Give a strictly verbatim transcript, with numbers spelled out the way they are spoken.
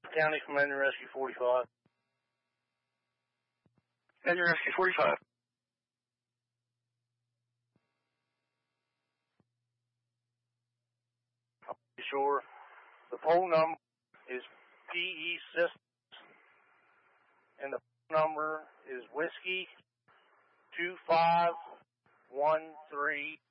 County Commander Rescue forty-five. Commander Rescue forty-five. Sure. The phone number is P E Systems, and the phone number is Whiskey two five one three